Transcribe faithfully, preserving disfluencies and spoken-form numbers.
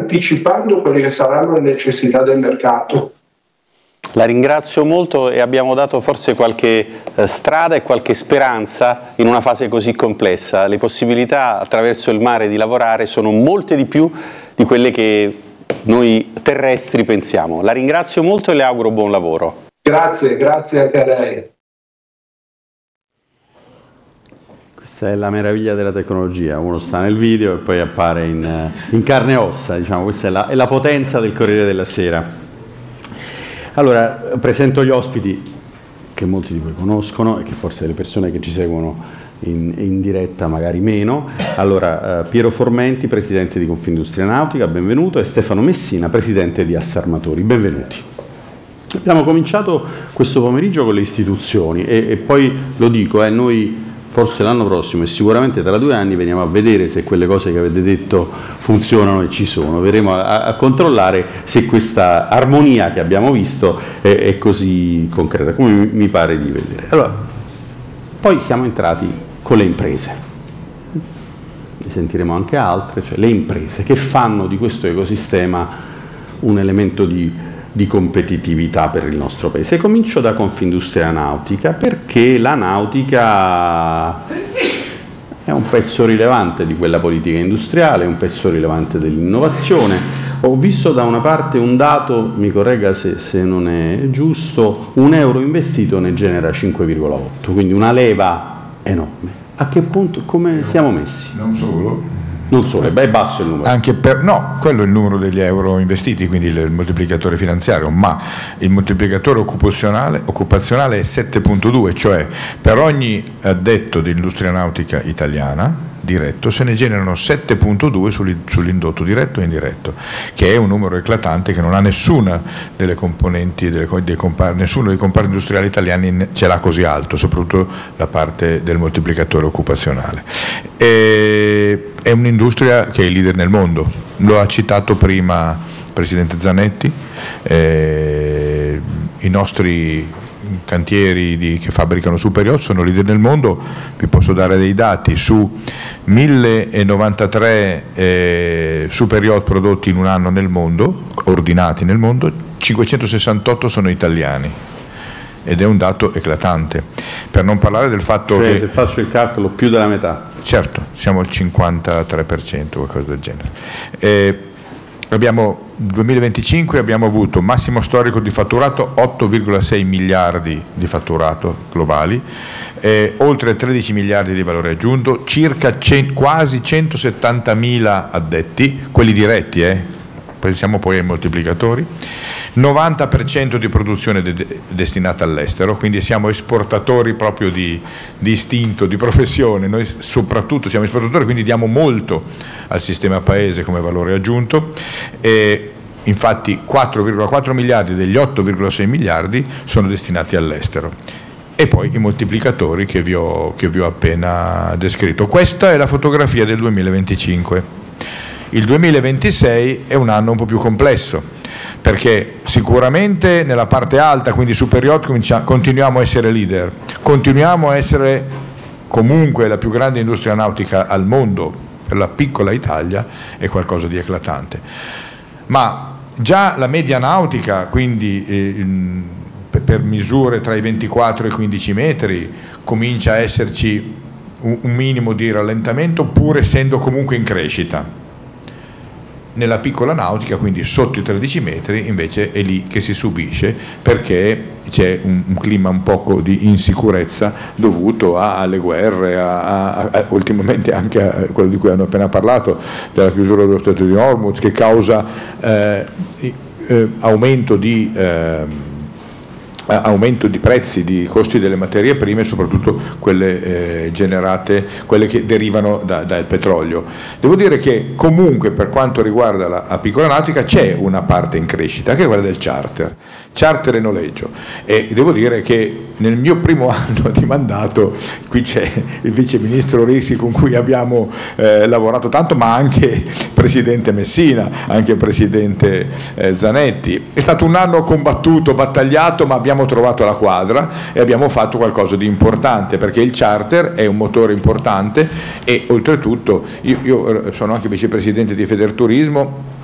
anticipando quelle che saranno le necessità del mercato. La ringrazio molto e abbiamo dato forse qualche eh, strada e qualche speranza in una fase così complessa. Le possibilità attraverso il mare di lavorare sono molte di più di quelle che noi terrestri pensiamo. La ringrazio molto e le auguro buon lavoro. Grazie, grazie anche a lei. Questa è la meraviglia della tecnologia, uno sta nel video e poi appare in, in carne e ossa, diciamo. Questa è la, è la potenza del Corriere della Sera. Allora, presento gli ospiti che molti di voi conoscono e che forse le persone che ci seguono in, in diretta magari meno. Allora, eh, Piero Formenti, presidente di Confindustria Nautica, benvenuto, e Stefano Messina, presidente di Assarmatori, benvenuti. Abbiamo cominciato questo pomeriggio con le istituzioni e, e poi lo dico, eh, noi forse l'anno prossimo e sicuramente tra due anni veniamo a vedere se quelle cose che avete detto funzionano e ci sono, verremo a, a controllare se questa armonia che abbiamo visto è, è così concreta, come mi, mi pare di vedere. Allora, poi siamo entrati con le imprese, ne sentiremo anche altre, cioè le imprese che fanno di questo ecosistema un elemento di di competitività per il nostro paese. Comincio da Confindustria Nautica perché la nautica è un pezzo rilevante di quella politica industriale, un pezzo rilevante dell'innovazione. Ho visto da una parte un dato, mi corregga se, se non è giusto, un euro investito ne genera cinque virgola otto, quindi una leva enorme. A che punto, come siamo messi? Non solo. Non solo, beh, è basso il numero. Anche per, no, quello è il numero degli euro investiti, quindi il, il moltiplicatore finanziario, ma il moltiplicatore occupazionale, occupazionale è sette virgola due, cioè per ogni addetto di industria nautica italiana diretto se ne generano sette virgola due sull'indotto diretto e indiretto, che è un numero eclatante che non ha nessuna delle componenti, delle, dei compar, nessuno dei comparti industriali italiani ce l'ha così alto, soprattutto la parte del moltiplicatore occupazionale. E, è un'industria che è leader nel mondo, lo ha citato prima il Presidente Zanetti, eh, i nostri cantieri di, che fabbricano super yacht sono leader nel mondo. Vi posso dare dei dati: su mille novantatré eh, super yacht prodotti in un anno nel mondo, ordinati nel mondo, cinquecentosessantotto sono italiani, ed è un dato eclatante, per non parlare del fatto cioè, che se faccio il calcolo più della metà. Certo, siamo al cinquantatré per cento, qualcosa del genere. Eh, abbiamo duemilaventicinque abbiamo avuto massimo storico di fatturato, otto virgola sei miliardi di fatturato globali, eh, oltre tredici miliardi di valore aggiunto, circa cento, quasi centosettantamila addetti, quelli diretti, eh, pensiamo poi ai moltiplicatori, novanta per cento di produzione de- destinata all'estero, quindi siamo esportatori proprio di, di istinto, di professione. Noi soprattutto siamo esportatori, quindi diamo molto al sistema paese come valore aggiunto, e infatti quattro virgola quattro miliardi degli otto virgola sei miliardi sono destinati all'estero. E poi i moltiplicatori che vi ho, che vi ho appena descritto. Questa è la fotografia del duemilaventicinque. Il duemilaventisei è un anno un po' più complesso, perché sicuramente nella parte alta, quindi super yacht, continuiamo a essere leader, continuiamo a essere comunque la più grande industria nautica al mondo. Per la piccola Italia è qualcosa di eclatante, ma già la media nautica, quindi eh, per misure tra i ventiquattro e i quindici metri, comincia a esserci un, un minimo di rallentamento, pur essendo comunque in crescita. Nella piccola nautica, quindi sotto i tredici metri, invece è lì che si subisce, perché c'è un, un clima un poco di insicurezza dovuto a, alle guerre, a, a, a, ultimamente anche a quello di cui hanno appena parlato, della chiusura dello Stretto di Hormuz, che causa eh, eh, aumento di eh, aumento di prezzi, di costi delle materie prime, soprattutto quelle eh, generate, quelle che derivano da, dal petrolio. Devo dire che comunque, per quanto riguarda la, la piccola nautica, c'è una parte in crescita, che è quella del charter, charter e noleggio, e devo dire che nel mio primo anno di mandato qui c'è il vice ministro Risi, con cui abbiamo eh, lavorato tanto, ma anche il presidente Messina, anche il presidente eh, Zanetti. È stato un anno combattuto, battagliato, ma abbiamo trovato la quadra e abbiamo fatto qualcosa di importante, perché il charter è un motore importante, e oltretutto io, io sono anche vicepresidente di Federturismo,